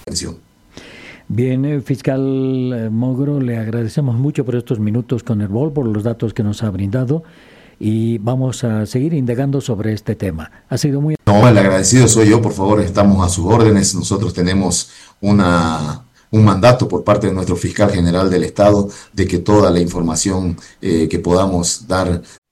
atención. Bien, fiscal Mogro, le agradecemos mucho por estos minutos con Herbol, por los datos que nos ha brindado y vamos a seguir indagando sobre este tema. Ha sido muy... No, el agradecido soy yo, por favor, estamos a sus órdenes. Nosotros tenemos un mandato por parte de nuestro fiscal general del Estado de que toda la información que podamos dar